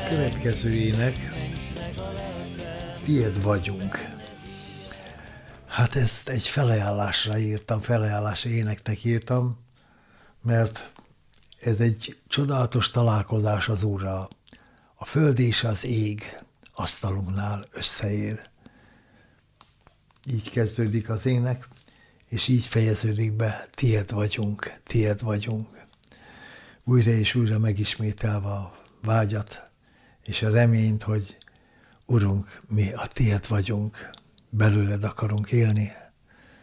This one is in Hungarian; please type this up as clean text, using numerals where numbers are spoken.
Következő ének, Tied vagyunk. Hát ezt egy felajánlásra írtam, felajánlási éneknek írtam, mert ez egy csodálatos találkozás az Úrral. A föld és az ég asztalunknál összeér. Így kezdődik az ének, és így fejeződik be, tied vagyunk, tied vagyunk. Újra és újra megismételve a vágyat, és a reményt, hogy Urunk, mi a tied vagyunk, belőled akarunk élni,